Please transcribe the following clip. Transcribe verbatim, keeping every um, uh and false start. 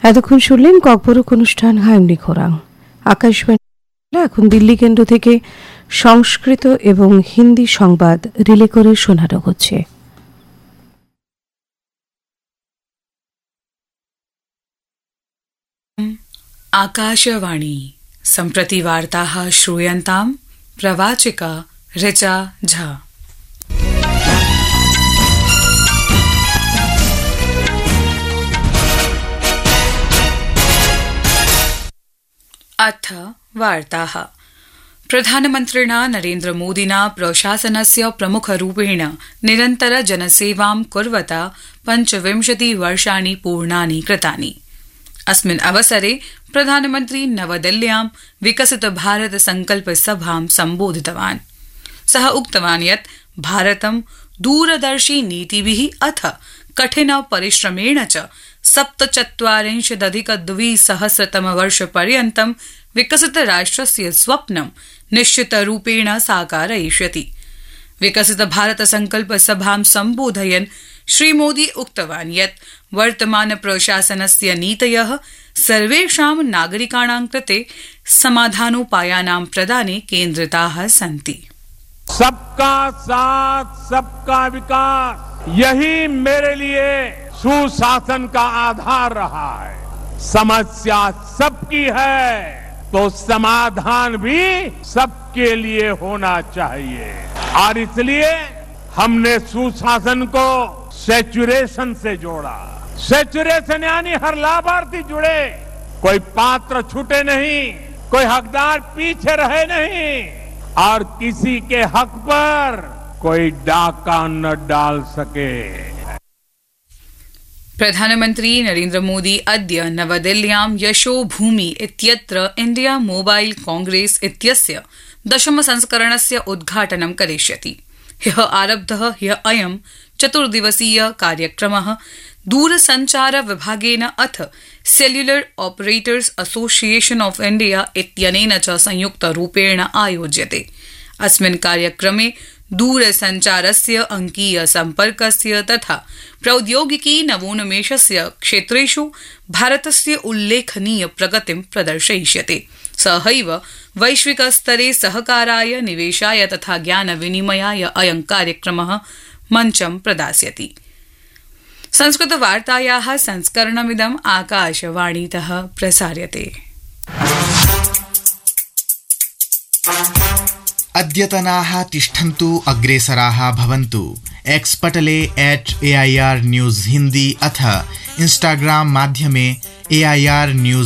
এতক্ষণ শুনলেন ককবরক অনুষ্ঠান হায়মনি খোরাং। আকাশবাণী এখন দিল্লি কেন্দ্র থেকে সংস্কৃত এবং হিন্দি সংবাদ রিলে করে শোনানো হচ্ছে। आकाशवाणी सम्प्रति वार्ताः श्रूयन्ताम् प्रवाचिका ऋचा झा। अथ वार्ताः। प्रधानमन्त्रिणा नरेन्द्र मोदिना प्रशासनस्य प्रमुखरूपेण निरन्तर जनसेवां कुर्वता पञ्चविंशति वर्षाणि पूर्णानि कृतानि। अस्मिन् अवसरे प्रधानमन्त्री नवदिल्ल्यां विकसित भारत संकल्प सभां सम्बोधितवान्। सः उक्तवान् यत् भारतं दूरदर्शी नीतिभिः अथ कठिन परिश्रमेण च सप्तचत्वारिंशदधिक द्विसहस्रतमवर्षपर्यन्तं विकसित राष्ट्रस्य स्वप्नं निश्चितरूपेण साकारयिष्यति। विकसित भारत संकल्प सभां सम्बोधयन् श्रीमोदी उक्तवान् यत् वर्तमान प्रशासनस्य नीतयः सर्वेषां नागरिकाणां कृते समाधानोपायानां प्रदाने केन्द्रिताः सन्ति। सबका साथ सबका विकास, यही मेरे लिए सुशासन का आधार रहा है। समस्या सबकी है तो समाधान भी सबके लिए होना चाहिए, और इसलिए हमने सुशासन को सैचुरेशन से जोड़ा। सैचुरेशन यानी हर लाभार्थी जुड़े, कोई पात्र छूटे नहीं, कोई हकदार पीछे रहे नहीं, और किसी के हक पर कोई डाका न डाल सके। प्रधानमन्त्री नरेन्द्र मोदी अद्य नवदिल्ल्यां यशोभूमि इत्यत्र इंडिया मोबाइल कांग्रेस इत्यस्य दशम संस्करणस्य उद्घाटनं करिष्यति। ह्यः आरब्धः ह्यः अयं चतुर्दिवसीय कार्यक्रमः दूरसञ्चार विभागेन अथ cellular operators association of India इत्यनेन च संयुक्तरूपेण आयोज्यते। अस्मिन् कार्यक्रमे दूरसञ्चारस्य अंकीय सम्पर्कस्य तथा प्रौद्योगिकी नवोन्मेषस्य क्षेत्रेषु भारतस्य उल्लेखनीय प्रगतिं प्रदर्शयिष्यते। सहैव वैश्विक स्तरे सहकाराय, निवेशाय तथा ज्ञान विनिमयाय अयं कार्यक्रमः मञ्चं प्रदास्यति। संस्कृत वार्तायाः संस्करणमिदम् आकाशवाणीतः प्रसार्यते। अद्यतनाः तिष्ठन्तु, अग्रेसराः भवन्तु। X Patle eight A I R news Hindi अथ इंस्टाग्राम माध्यमे ए आई आर न्यूज